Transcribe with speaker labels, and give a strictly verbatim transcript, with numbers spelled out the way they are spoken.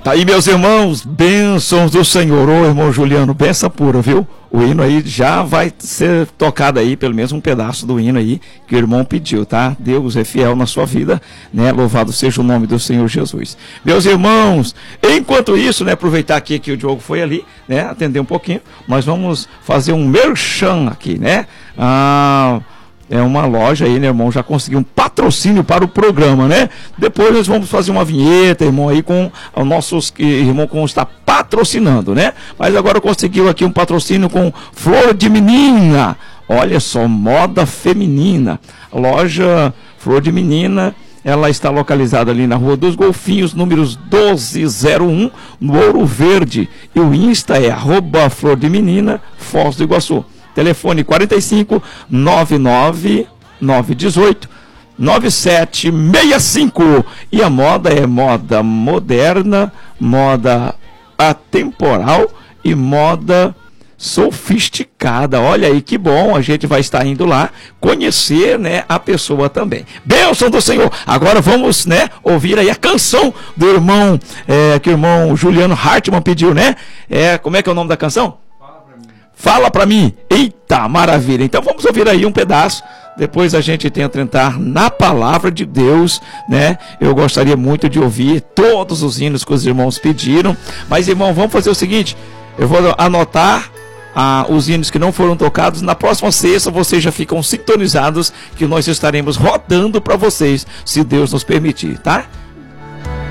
Speaker 1: Tá aí, meus irmãos, bênçãos do Senhor. Ô, irmão Juliano, benção pura, viu? O hino aí já vai ser tocado aí, pelo menos um pedaço do hino aí que o irmão pediu, tá? Deus é fiel na sua vida, né? Louvado seja o nome do Senhor Jesus. Meus irmãos, enquanto isso, né? Aproveitar aqui que o Diogo foi ali, né? Atender um pouquinho. Nós vamos fazer um merchan aqui, né? Ah... É uma loja aí, né, irmão? Já conseguiu um patrocínio para o programa, né? Depois nós vamos fazer uma vinheta, irmão, aí com o nosso irmão que está patrocinando, né? Mas agora conseguiu aqui um patrocínio com Flor de Menina. Olha só, moda feminina. Loja Flor de Menina. Ela está localizada ali na Rua dos Golfinhos, números doze zero um, no Ouro Verde. E o Insta é arroba Flor de Menina, Foz do Iguaçu. Telefone quarenta e cinco, noventa e nove, novecentos e dezoito, noventa e sete sessenta e cinco. E a moda é moda moderna, moda atemporal e moda sofisticada. Olha aí que bom, a gente vai estar indo lá conhecer, né, a pessoa também. Bênção do Senhor. Agora vamos, né, ouvir aí a canção do irmão, é, que o irmão Juliano Hartmann pediu, né? É, como é que é o nome da canção? Fala pra mim. Eita, maravilha. Então vamos ouvir aí um pedaço. Depois a gente tenta entrar na palavra de Deus, né? Eu gostaria muito de ouvir todos os hinos que os irmãos pediram. Mas, irmão, vamos fazer o seguinte. Eu vou anotar ah, os hinos que não foram tocados. Na próxima sexta vocês já ficam sintonizados que nós estaremos rodando para vocês, se Deus nos permitir, tá?